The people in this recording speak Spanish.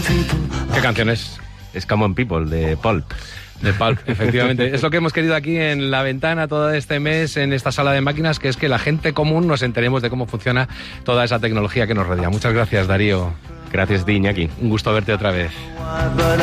¿Qué canción es? Es Common People, de Pulp. De Pulp, efectivamente. Es lo que hemos querido aquí en La Ventana todo este mes, en esta sala de máquinas, que es que la gente común nos enteremos de cómo funciona toda esa tecnología que nos rodea. Muchas gracias, Darío. Gracias, Iñaki. Un gusto verte otra vez.